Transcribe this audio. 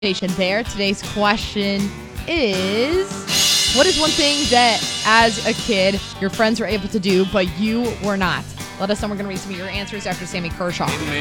Station Bear. Today's question is, what is one thing that as a kid your friends were able to do but you were not? Let us know. We're going to read some of your answers after Sammy Kershaw.